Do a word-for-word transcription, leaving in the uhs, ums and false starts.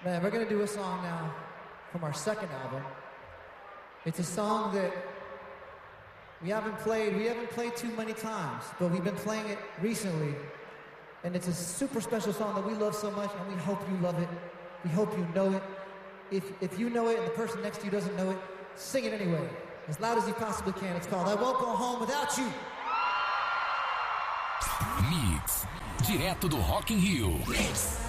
Man, we're gonna do a song now from our second album. It's a song that we haven't played, we haven't played too many times, but we've been playing it recently. And it's a super special song that we love so much, and we hope you love it. We hope you know it. If, if you know it and the person next to you doesn't know it, sing it anyway, as loud as you possibly can. It's called I Won't Go Home Without You. Mix, direto do Rock in Rio. Mix.